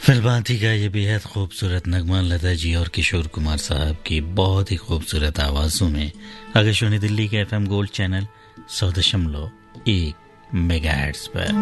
फिल्मांती का ये बेहद खूबसूरत नगमा लता जी और किशोर कुमार साहब की बहुत ही खूबसूरत आवाजों में आकाशवाणी दिल्ली के एफएम गोल्ड चैनल 100.1 मेगाहर्ट्ज पर।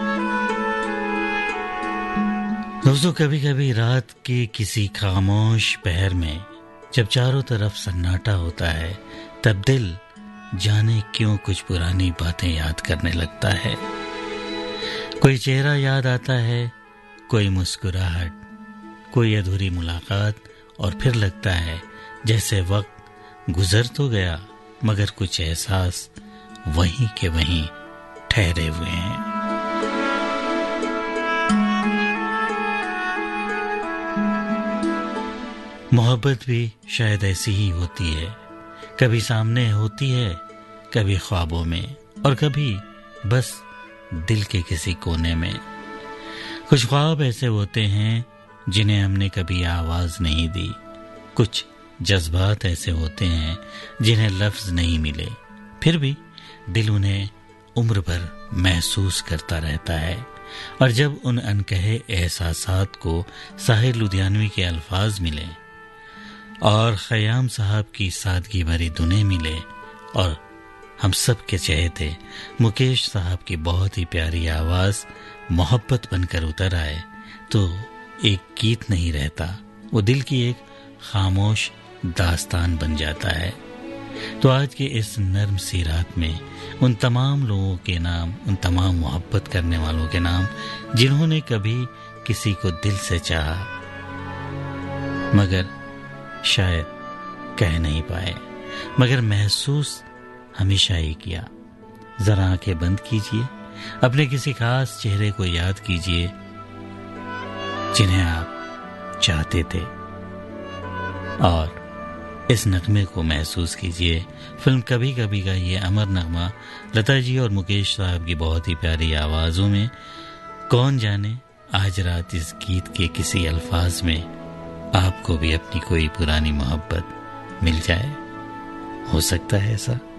दोस्तों, कभी कभी रात के किसी खामोश पहर में जब चारों तरफ सन्नाटा होता है, तब दिल जाने क्यों कुछ पुरानी बातें याद करने लगता है। कोई चेहरा याद आता है, कोई मुस्कुराहट, कोई अधूरी मुलाकात, और फिर लगता है जैसे वक्त गुजर तो गया मगर कुछ एहसास वहीं के वहीं ठहरे हुए हैं। मोहब्बत भी शायद ऐसी ही होती है, कभी सामने होती है, कभी ख्वाबों में, और कभी बस दिल के किसी कोने में। कुछ ख्वाब ऐसे होते हैं जिन्हें हमने कभी आवाज नहीं दी, कुछ जज्बात ऐसे होते हैं जिन्हें लफ्ज नहीं मिले, फिर भी दिल उन्हें उम्र भर महसूस करता रहता है। और जब उन अनकहे एहसासात को साहिर लुधियानवी के अल्फाज मिले और खयाम साहब की सादगी भरी धुनें मिले और हम सब के चहेते मुकेश साहब की बहुत ही प्यारी आवाज मोहब्बत बनकर उतर आए, तो एक गीत नहीं रहता, वो दिल की एक खामोश दास्तान बन जाता है। तो आज के इस नर्म सी रात में उन तमाम लोगों के नाम, उन तमाम मोहब्बत करने वालों के नाम जिन्होंने कभी किसी को दिल से चाहा मगर शायद कह नहीं पाए, मगर महसूस हमेशा ही किया। जरा आंखें बंद कीजिए, अपने किसी खास चेहरे को याद कीजिए जिन्हें आप चाहते थे, और इस नगमे को महसूस कीजिए। फिल्म कभी कभी का ये अमर नगमा लता जी और मुकेश साहब की बहुत ही प्यारी आवाजों में। कौन जाने आज रात इस गीत के किसी अल्फाज में आपको भी अपनी कोई पुरानी मोहब्बत मिल जाए। हो सकता है ऐसा।